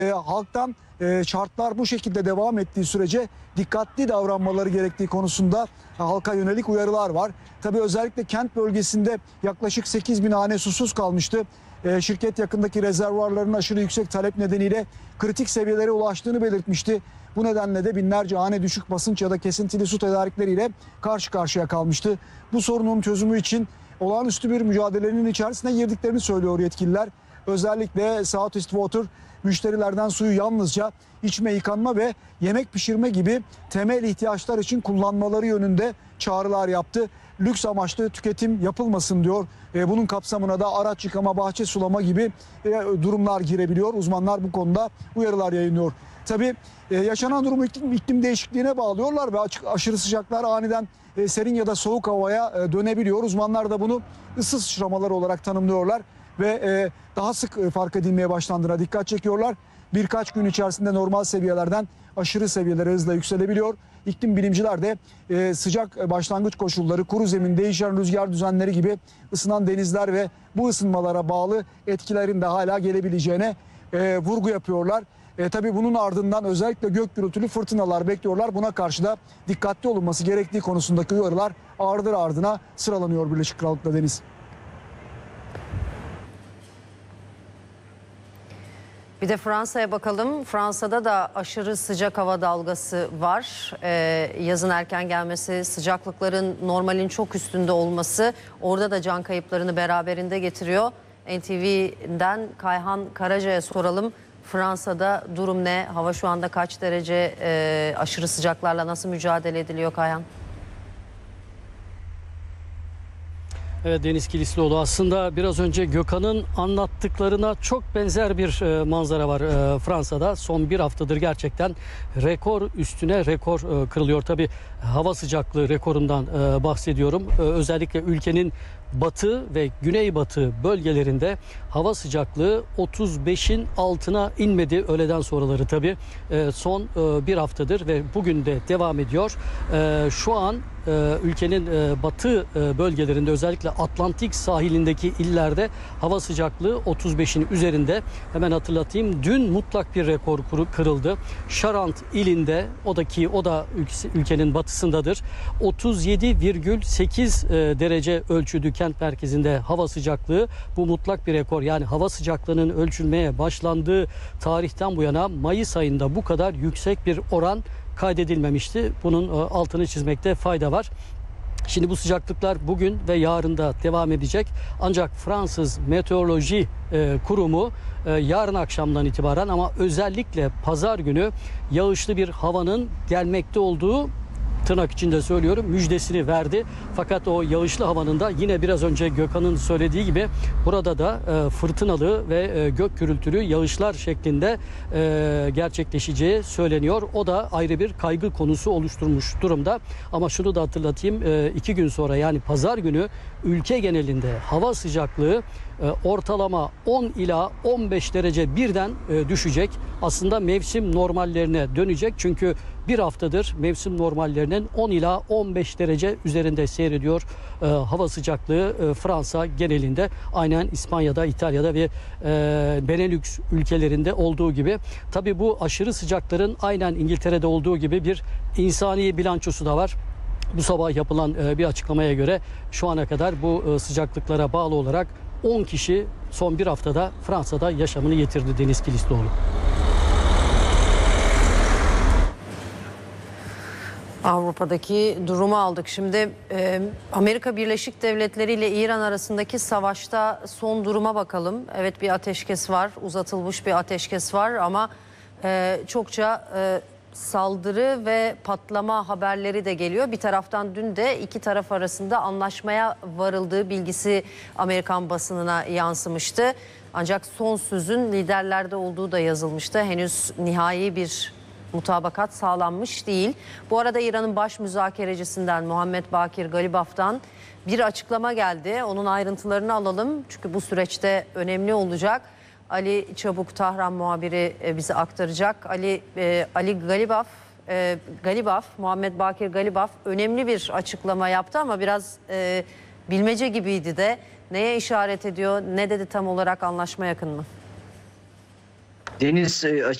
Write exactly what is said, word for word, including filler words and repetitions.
E, halktan e, şartlar bu şekilde devam ettiği sürece dikkatli davranmaları gerektiği konusunda halka yönelik uyarılar var. Tabii özellikle kent bölgesinde yaklaşık sekiz bin hane susuz kalmıştı. E, şirket yakındaki rezervuarların aşırı yüksek talep nedeniyle kritik seviyelere ulaştığını belirtmişti. Bu nedenle de binlerce hane düşük basınç ya da kesintili su tedarikleriyle karşı karşıya kalmıştı. Bu sorunun çözümü için olağanüstü bir mücadelenin içerisine girdiklerini söylüyor yetkililer. Özellikle Southeast Water müşterilerden suyu yalnızca içme, yıkanma ve yemek pişirme gibi temel ihtiyaçlar için kullanmaları yönünde çağrılar yaptı. Lüks amaçlı tüketim yapılmasın diyor. E, bunun kapsamına da araç yıkama, bahçe sulama gibi e, durumlar girebiliyor. Uzmanlar bu konuda uyarılar yayınlıyor. Tabii e, yaşanan durumu iklim, iklim değişikliğine bağlıyorlar ve açık, aşırı sıcaklar aniden e, serin ya da soğuk havaya e, dönebiliyor. Uzmanlar da bunu ısı sıçramaları olarak tanımlıyorlar ve e, daha sık e, fark edilmeye başlandığına dikkat çekiyorlar. Birkaç gün içerisinde normal seviyelerden aşırı seviyelere hızla yükselebiliyor. İklim bilimciler de e, sıcak başlangıç koşulları, kuru zemin, değişen rüzgar düzenleri gibi ısınan denizler ve bu ısınmalara bağlı etkilerin de hala gelebileceğine e, vurgu yapıyorlar. E, tabii bunun ardından özellikle gök gürültülü fırtınalar bekliyorlar. Buna karşı da dikkatli olunması gerektiği konusundaki uyarılar ardır ardına sıralanıyor Birleşik Krallık'ta Deniz. Bir de Fransa'ya bakalım. Fransa'da da aşırı sıcak hava dalgası var. Ee, yazın erken gelmesi, sıcaklıkların normalin çok üstünde olması orada da can kayıplarını beraberinde getiriyor. N T V'den Kayhan Karaca'ya soralım. Fransa'da durum ne? Hava şu anda kaç derece? Ee, aşırı sıcaklarla nasıl mücadele ediliyor Kayhan? Evet, Deniz Kilislioğlu, aslında biraz önce Gökhan'ın anlattıklarına çok benzer bir e, manzara var e, Fransa'da. Son bir haftadır gerçekten rekor üstüne rekor e, kırılıyor. Tabii hava sıcaklığı rekorundan e, bahsediyorum. E, özellikle ülkenin batı ve güneybatı bölgelerinde hava sıcaklığı otuz beşin altına inmedi öğleden sonraları tabii. E, son e, bir haftadır ve bugün de devam ediyor. E, şu an e, ülkenin e, batı e, bölgelerinde, özellikle Atlantik sahilindeki illerde hava sıcaklığı otuz beşin üzerinde. Hemen hatırlatayım, dün mutlak bir rekor kırıldı. Charente ilinde, o da ki o da ülkenin batısındadır, otuz yedi virgül sekiz derece ölçüldü kent merkezinde hava sıcaklığı. Bu mutlak bir rekor. Yani hava sıcaklığının ölçülmeye başlandığı tarihten bu yana Mayıs ayında bu kadar yüksek bir oran kaydedilmemişti. Bunun altını çizmekte fayda var. Şimdi bu sıcaklıklar bugün ve yarın da devam edecek. Ancak Fransız Meteoroloji e, Kurumu e, yarın akşamdan itibaren, ama özellikle pazar günü yağışlı bir havanın gelmekte olduğu, tırnak içinde söylüyorum, müjdesini verdi. Fakat o yağışlı havanın da yine biraz önce Gökhan'ın söylediği gibi burada da e, fırtınalı ve e, gök gürültülü yağışlar şeklinde e, gerçekleşeceği söyleniyor. O da ayrı bir kaygı konusu oluşturmuş durumda. Ama şunu da hatırlatayım, e, iki gün sonra, yani pazar günü ülke genelinde hava sıcaklığı e, ortalama on ila on beş derece birden e, düşecek. Aslında mevsim normallerine dönecek. Çünkü bir haftadır mevsim normallerinin on ila on beş derece üzerinde seyrediyor e, hava sıcaklığı e, Fransa genelinde. Aynen İspanya'da, İtalya'da ve e, Benelux ülkelerinde olduğu gibi. Tabii bu aşırı sıcakların aynen İngiltere'de olduğu gibi bir insani bilançosu da var. Bu sabah yapılan e, bir açıklamaya göre şu ana kadar bu e, sıcaklıklara bağlı olarak on kişi son bir haftada Fransa'da yaşamını yitirdi Deniz Kilislioğlu. Avrupa'daki durumu aldık. Şimdi e, Amerika Birleşik Devletleri ile İran arasındaki savaşta son duruma bakalım. Evet, bir ateşkes var, uzatılmış bir ateşkes var ama e, çokça e, saldırı ve patlama haberleri de geliyor. Bir taraftan dün de iki taraf arasında anlaşmaya varıldığı bilgisi Amerikan basınına yansımıştı. Ancak son sözün liderlerde olduğu da yazılmıştı. Henüz nihai bir mutabakat sağlanmış değil. Bu arada İran'ın baş müzakerecisinden Muhammed Bakir Galibaf'tan bir açıklama geldi. Onun ayrıntılarını alalım çünkü bu süreçte önemli olacak. Ali Çabuk, Tahran muhabiri bize aktaracak. Ali e, Ali Galibaf, e, Galibaf, Muhammed Bakir Galibaf önemli bir açıklama yaptı ama biraz e, bilmece gibiydi de. Neye işaret ediyor? Ne dedi tam olarak, anlaşma yakın mı? deniz